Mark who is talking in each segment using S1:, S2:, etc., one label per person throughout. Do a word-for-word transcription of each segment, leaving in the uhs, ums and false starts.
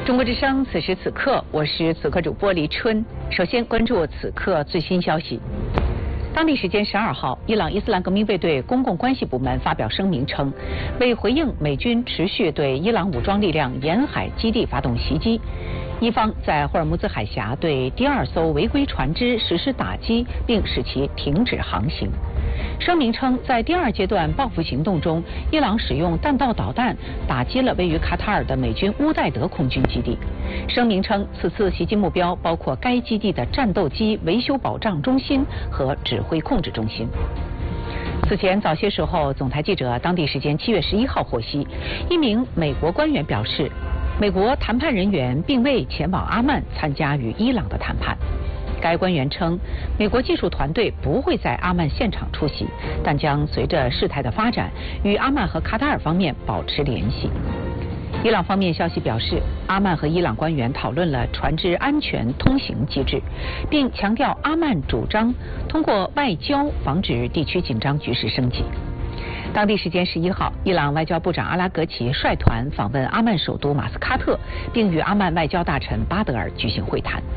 S1: 中国之声，此时此刻，我是此刻主播黎春。首先关注此刻最新消息。当地时间十二号，伊朗伊斯兰革命卫队公共关系部门发表声明称，为回应美军持续对伊朗武装力量沿海基地发动袭击，伊方在霍尔木兹海峡对第二艘违规船只实施打击，并使其停止航行。声明称，在第二阶段报复行动中，伊朗使用弹道导弹打击了位于卡塔尔的美军乌代德空军基地。声明称，此次袭击目标包括该基地的战斗机维修保障中心和指挥控制中心。此前早些时候，总台记者当地时间七月十一号获悉，一名美国官员表示，美国谈判人员并未前往阿曼参加与伊朗的谈判。该官员称，美国技术团队不会在阿曼现场出席，但将随着事态的发展，与阿曼和卡塔尔方面保持联系。伊朗方面消息表示，阿曼和伊朗官员讨论了船只安全通行机制，并强调阿曼主张通过外交防止地区紧张局势升级。当地时间十一号，伊朗外交部长阿拉格齐率团访问阿曼首都马斯喀特，并与阿曼外交大臣巴德尔举行会谈。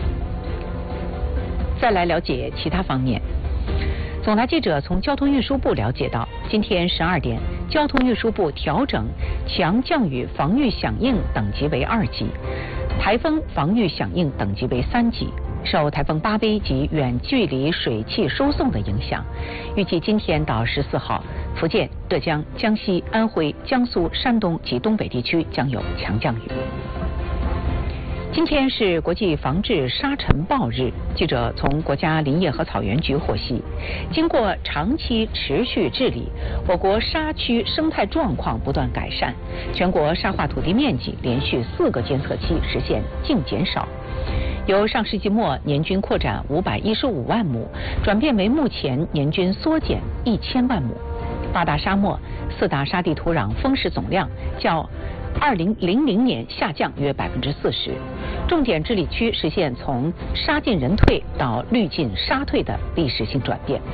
S1: 再来了解其他方面。总台记者从交通运输部了解到，今天十二点，交通运输部调整强降雨防御响应等级为二级，台风防御响应等级为三级。受台风巴威及远距离水汽输送的影响，预计今天到十四号，福建、浙江、江西、安徽、江苏、山东及东北地区将有强降雨。今天是国际防治沙尘暴日，记者从国家林业和草原局获悉，经过长期持续治理，我国沙区生态状况不断改善，全国沙化土地面积连续四个监测期实现净减少，由上世纪末年均扩展五百一十五万亩，转变为目前年均缩减一千万亩。八大沙漠、四大沙地土壤风蚀总量较二零零零年下降约百分之四十，重点治理区实现从沙进人退到绿进沙退的历史性转变。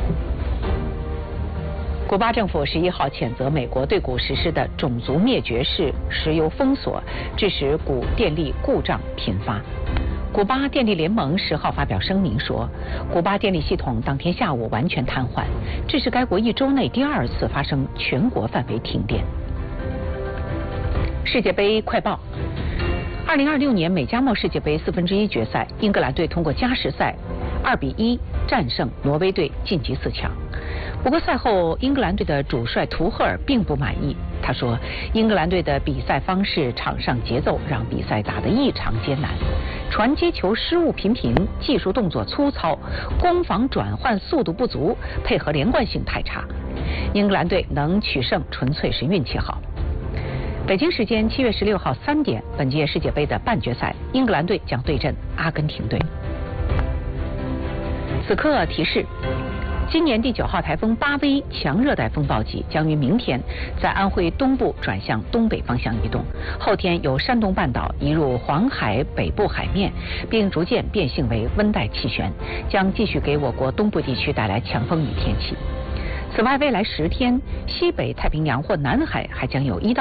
S1: 古巴政府十一号谴责美国对古实施的种族灭绝式石油封锁，致使古电力故障频发。古巴电力联盟十号发表声明说，古巴电力系统当天下午完全瘫痪，这是该国一周内第二次发生全国范围停电。世界杯快报：二零二六年美加墨世界杯四分之一决赛，英格兰队通过加时赛二比一战胜挪威队晋级四强。不过赛后，英格兰队的主帅图赫尔并不满意。他说，英格兰队的比赛方式、场上节奏让比赛打得异常艰难，传接球失误频频，技术动作粗糙，攻防转换速度不足，配合连贯性太差。英格兰队能取胜纯粹是运气好。北京时间七月十六号三点，本届世界杯的半决赛，英格兰队将对阵阿根廷队。此刻提示：今年第九号台风巴威强热带风暴级将于明天在安徽东部转向东北方向移动，后天由山东半岛移入黄海北部海面，并逐渐变性为温带气旋，将继续给我国东部地区带来强风雨天气。此外，未来十天，西北太平洋或南海还将有一到